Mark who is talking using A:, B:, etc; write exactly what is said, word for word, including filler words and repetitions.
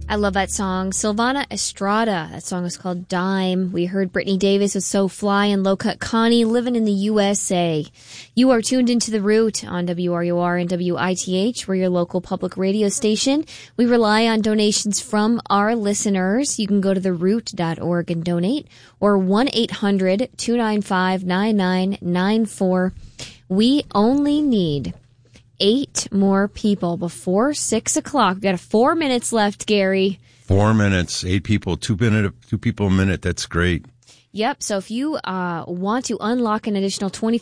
A: I love that song. Sylvana Estrada. That song is called Dime. We heard Brittany Davis with So Fly and Low Cut Connie, Living in the U S A. You are tuned into The Root on W R U R and W I T H. We're your local public radio station. We rely on donations from our listeners. You can go to the root dot org and donate, or one eight hundred two nine five nine nine nine four. We only need eight more people before six o'clock. We've got four minutes left, Gary.
B: Four minutes, eight people, two minute, two people a minute. That's great.
A: Yep. So if you uh, want to unlock an additional twenty-five